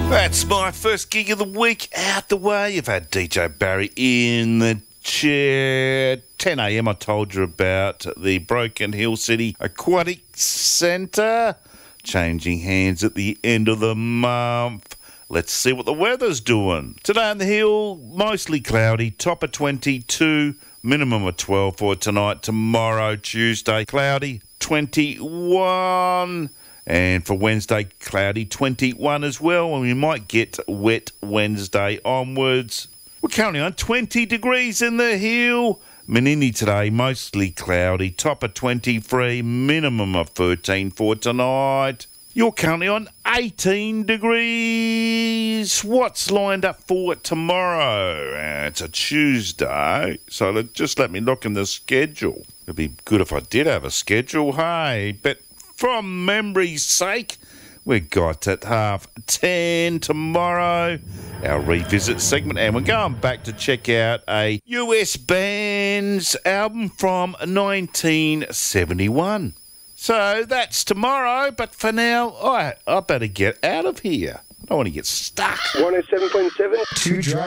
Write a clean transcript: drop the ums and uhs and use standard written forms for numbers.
That's my first gig of the week out the way. You've had DJ Barry in the chair. 10 a.m. I told you about the Broken Hill City Aquatic Centre changing hands at the end of the month. Let's see what the weather's doing. Today on the hill, mostly cloudy, top of 22, minimum of 12 for tonight. Tomorrow, Tuesday, cloudy, 21. And for Wednesday, cloudy, 21 as well. And we might get wet Wednesday onwards. We're currently on 20 degrees in the hill. Menini today, mostly cloudy, top of 23, minimum of 13 for tonight. You're currently on 18 degrees. What's lined up for tomorrow? It's a Tuesday, so just let me look in the schedule. It'd be good if I did have a schedule, hey, but from memory's sake, we got at 10:30 tomorrow, our revisit segment, and we're going back to check out a US band's album from 1971. So that's tomorrow, but for now, I better get out of here. I don't want to get stuck. 107.7.